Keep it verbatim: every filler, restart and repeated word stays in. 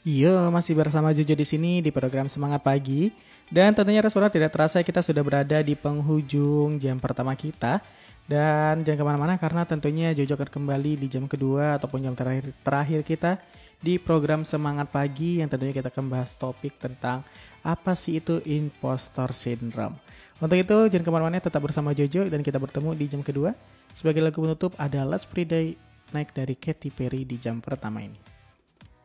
Yo, masih bersama Jojo di sini di program Semangat Pagi. Dan tentunya Responden tidak terasa kita sudah berada di penghujung jam pertama kita. Dan jangan kemana-mana karena tentunya Jojo akan kembali di jam kedua ataupun jam terakhir, terakhir kita di program Semangat Pagi yang tentunya kita akan bahas topik tentang apa sih itu impostor syndrome. Untuk itu jangan kemana-mana, tetap bersama Jojo dan kita bertemu di jam kedua. Sebagai lagu penutup ada Let's Pray Day naik dari Katy Perry di jam pertama ini.